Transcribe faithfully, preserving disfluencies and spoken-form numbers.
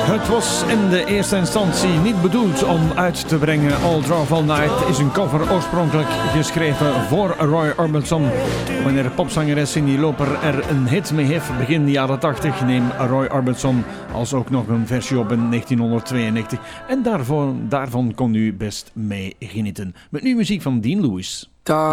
Het was in de eerste instantie niet bedoeld om uit te brengen. All Drove All Night is een cover oorspronkelijk geschreven voor Roy Orbison. Wanneer de popzangeres Cyndi Lauper er een hit mee heeft begin de jaren tachtig, neemt Roy Orbison als ook nog een versie op in negentienhonderdtweeënnegentig. En daarvan, daarvan kon u best mee genieten. Met nu muziek van Dean Lewis. Dark